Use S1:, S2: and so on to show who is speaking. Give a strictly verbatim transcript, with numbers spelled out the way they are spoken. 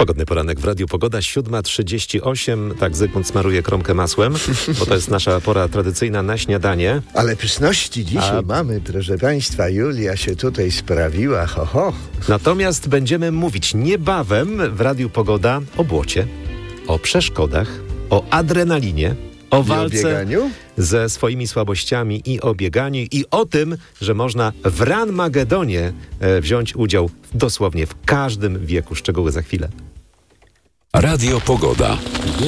S1: Pogodny poranek w Radiu Pogoda, siódma trzydzieści osiem. Tak, Zygmunt smaruje kromkę masłem, bo to jest nasza pora tradycyjna na śniadanie.
S2: Ale pyszności dzisiaj
S1: A...
S2: mamy, proszę Państwa. Julia się tutaj sprawiła, ho, ho.
S1: Natomiast będziemy mówić niebawem w Radiu Pogoda o błocie, o przeszkodach, o adrenalinie, o walce ze swoimi słabościami i o bieganiu i o tym, że można w Ranmagedonie e, wziąć udział dosłownie w każdym wieku. Szczegóły za chwilę.
S3: Radio Pogoda.